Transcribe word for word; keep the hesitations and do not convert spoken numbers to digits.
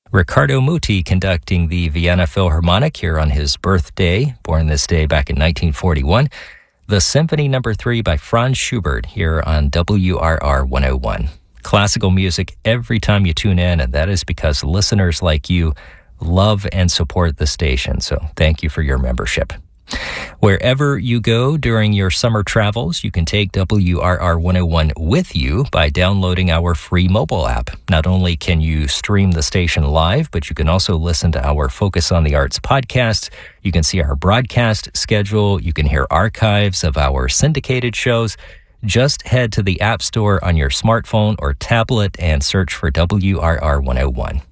Riccardo Muti conducting the Vienna Philharmonic here on his birthday, born this day back in nineteen forty-one. The Symphony Number three by Franz Schubert here on W R R one oh one. Classical music every time you tune in, and that is because listeners like you love and support the station. So thank you for your membership. Wherever you go during your summer travels, you can take W R R one oh one with you by downloading our free mobile app. Not only can you stream the station live, but you can also listen to our Focus on the Arts podcast. You can see our broadcast schedule. You can hear archives of our syndicated shows. Just head to the App Store on your smartphone or tablet and search for W R R one oh one.